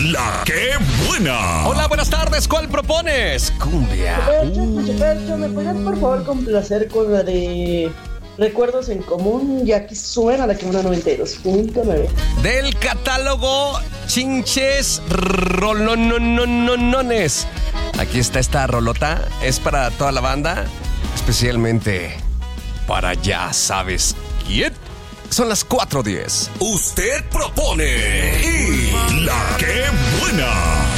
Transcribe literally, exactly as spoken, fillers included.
La que buena. Hola, buenas tardes. ¿Cuál propones? Cumbia. Percho, Percho, ¿me podrías por favor complacer con la de Recuerdos en Común? Ya que suena la que buena noventa y dos punto nueve. Del catálogo Chinches Rolonononones. Aquí está esta rolota. Es para toda la banda, especialmente para ya sabes quién. Son las cuatro diez. Usted propone y la que buena.